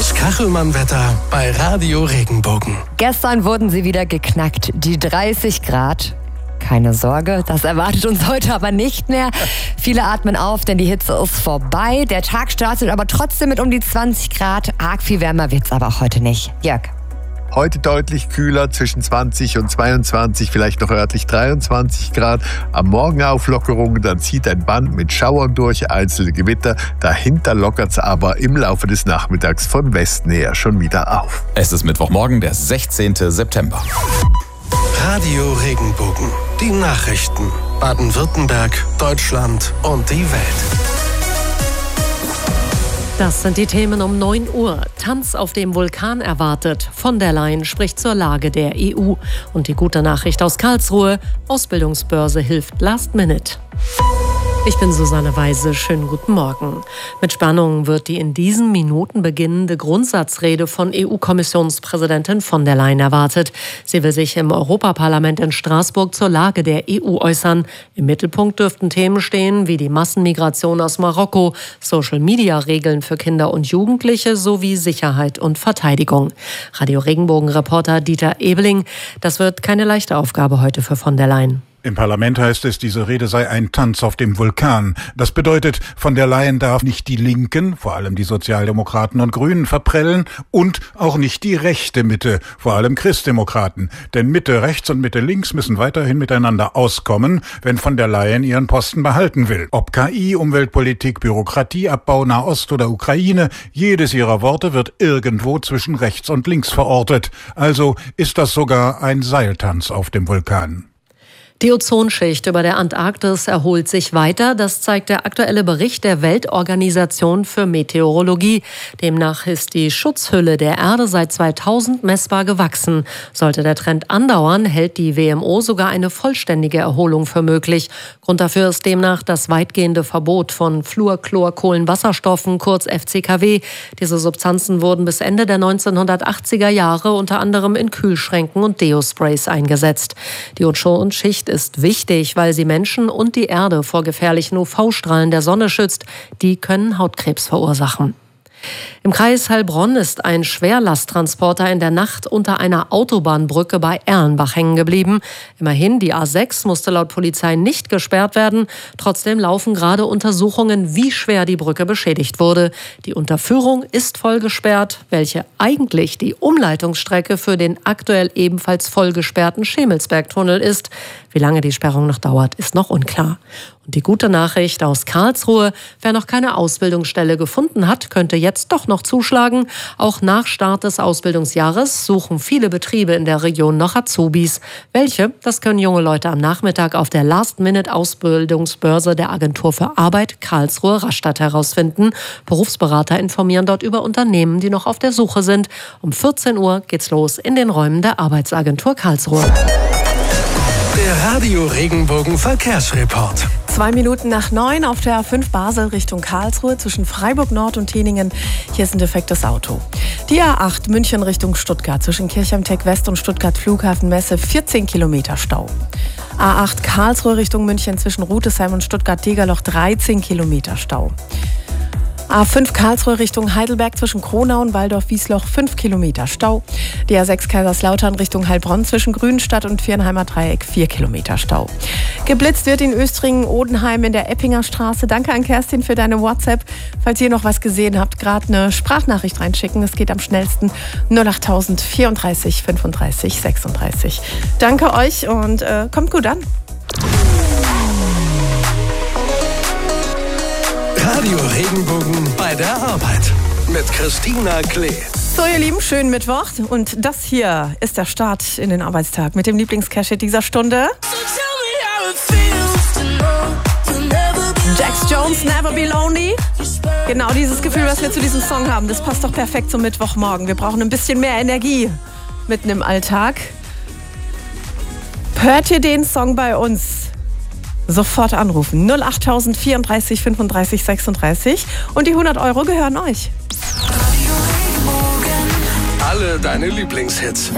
Das Kachelmann-Wetter bei Radio Regenbogen. Gestern wurden sie wieder geknackt, die 30 Grad. Keine Sorge, das erwartet uns heute aber nicht mehr. Viele atmen auf, denn die Hitze ist vorbei. Der Tag startet aber trotzdem mit um die 20 Grad. Arg viel wärmer wird's aber auch heute nicht. Jörg. Heute deutlich kühler, zwischen 20 und 22, vielleicht noch örtlich 23 Grad. Am Morgen Auflockerungen, dann zieht ein Band mit Schauern durch, einzelne Gewitter. Dahinter lockert es aber im Laufe des Nachmittags von Westen her schon wieder auf. Es ist Mittwochmorgen, der 16. September. Radio Regenbogen. Die Nachrichten. Baden-Württemberg, Deutschland und die Welt. Das sind die Themen um 9 Uhr. Tanz auf dem Vulkan erwartet. Von der Leyen spricht zur Lage der EU. Und die gute Nachricht aus Karlsruhe: Ausbildungsbörse hilft Last Minute. Ich bin Susanne Weise. Schönen guten Morgen. Mit Spannung wird die in diesen Minuten beginnende Grundsatzrede von EU-Kommissionspräsidentin von der Leyen erwartet. Sie will sich im Europaparlament in Straßburg zur Lage der EU äußern. Im Mittelpunkt dürften Themen stehen wie die Massenmigration aus Marokko, Social-Media-Regeln für Kinder und Jugendliche sowie Sicherheit und Verteidigung. Radio Regenbogen-Reporter Dieter Ebeling: Das wird keine leichte Aufgabe heute für von der Leyen. Im Parlament heißt es, diese Rede sei ein Tanz auf dem Vulkan. Das bedeutet, von der Leyen darf nicht die Linken, vor allem die Sozialdemokraten und Grünen, verprellen und auch nicht die rechte Mitte, vor allem Christdemokraten. Denn Mitte rechts und Mitte links müssen weiterhin miteinander auskommen, wenn von der Leyen ihren Posten behalten will. Ob KI, Umweltpolitik, Bürokratieabbau, Nahost oder Ukraine, jedes ihrer Worte wird irgendwo zwischen rechts und links verortet. Also ist das sogar ein Seiltanz auf dem Vulkan. Die Ozonschicht über der Antarktis erholt sich weiter. Das zeigt der aktuelle Bericht der Weltorganisation für Meteorologie. Demnach ist die Schutzhülle der Erde seit 2000 messbar gewachsen. Sollte der Trend andauern, hält die WMO sogar eine vollständige Erholung für möglich. Grund dafür ist demnach das weitgehende Verbot von Fluorchlorkohlenwasserstoffen, kurz FCKW. Diese Substanzen wurden bis Ende der 1980er Jahre unter anderem in Kühlschränken und Deo-Sprays eingesetzt. Die Ozonschicht ist wichtig, weil sie Menschen und die Erde vor gefährlichen UV-Strahlen der Sonne schützt. Die können Hautkrebs verursachen. Im Kreis Heilbronn ist ein Schwerlasttransporter in der Nacht unter einer Autobahnbrücke bei Erlenbach hängen geblieben. Immerhin, die A6 musste laut Polizei nicht gesperrt werden. Trotzdem laufen gerade Untersuchungen, wie schwer die Brücke beschädigt wurde. Die Unterführung ist voll gesperrt, welche eigentlich die Umleitungsstrecke für den aktuell ebenfalls voll gesperrten Schemelsbergtunnel ist. Wie lange die Sperrung noch dauert, ist noch unklar. Und die gute Nachricht aus Karlsruhe: Wer noch keine Ausbildungsstelle gefunden hat, könnte jetzt doch noch zuschlagen. Auch nach Start des Ausbildungsjahres suchen viele Betriebe in der Region noch Azubis. Welche? Das können junge Leute am Nachmittag auf der Last-Minute-Ausbildungsbörse der Agentur für Arbeit Karlsruhe-Rastatt herausfinden. Berufsberater informieren dort über Unternehmen, die noch auf der Suche sind. Um 14 Uhr geht's los in den Räumen der Arbeitsagentur Karlsruhe. Der Radio Regenbogen Verkehrsreport. 2 Minuten nach 9 auf der A5 Basel Richtung Karlsruhe zwischen Freiburg Nord und Teningen. Hier ist ein defektes Auto. Die A8 München Richtung Stuttgart zwischen Kirchheim-Tech West und Stuttgart Flughafen Messe 14 Kilometer Stau. A8 Karlsruhe Richtung München zwischen Rutesheim und Stuttgart-Degerloch 13 Kilometer Stau. A5 Karlsruhe Richtung Heidelberg zwischen Kronau und Waldorf-Wiesloch 5 Kilometer Stau. Die A6 Kaiserslautern Richtung Heilbronn zwischen Grünstadt und Viernheimer Dreieck 4 Kilometer Stau. Geblitzt wird in Östringen-Odenheim in der Eppinger Straße. Danke an Kerstin für deine WhatsApp. Falls ihr noch was gesehen habt, gerade eine Sprachnachricht reinschicken. Es geht am schnellsten 08000 34 35 36. Danke euch und kommt gut an. Radio Regenbogen bei der Arbeit mit Christina Klee. So, ihr Lieben, schönen Mittwoch. Und das hier ist der Start in den Arbeitstag mit dem Lieblingscash dieser Stunde. Jax Jones, Never Be Lonely. Genau dieses Gefühl, was wir zu diesem Song haben, das passt doch perfekt zum Mittwochmorgen. Wir brauchen ein bisschen mehr Energie mitten im Alltag. Hört ihr den Song bei uns? Sofort anrufen. 08000 34 35 36 und die 100 € gehören euch. Alle deine Lieblingshits.